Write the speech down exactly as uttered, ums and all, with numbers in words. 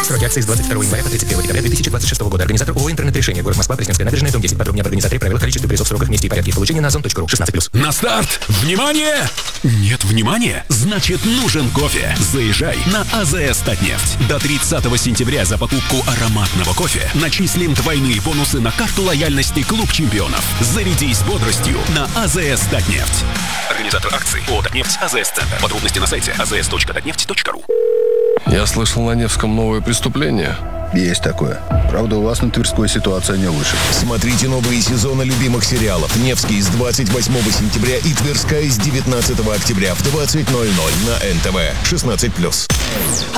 Сроки акции с двадцать второго января по тридцать первое декабря две тысячи двадцать шестого года. Организатор ООО «Интернет-решение». Город Москва, Пресненская набережная, дом десять. Подробнее об организаторе, правила, количестве призов, сроках, месте и порядке их получения на озон точка ру. шестнадцать плюс. На старт! Внимание! Нет внимания? Значит, нужен кофе. Заезжай на АЗС Татнефть. До тридцатого сентября за покупку ароматного кофе начислим двойные бонусы на карту лояльности Клуб чемпионов. Зарядись бодростью на АЗС Татнефть. Организатор акции ООО «Татнефть», АЗС Центр. Подробности на сайте а зэ эс точка татнефть точка ру. Я слышал, на Невском новое преступление. Есть такое. Правда, у вас на Тверской ситуация не лучше. Смотрите новые сезоны любимых сериалов. «Невский» с двадцать восьмого сентября и «Тверская» с девятнадцатого октября в двадцать ноль ноль на эн тэ вэ. шестнадцать плюс.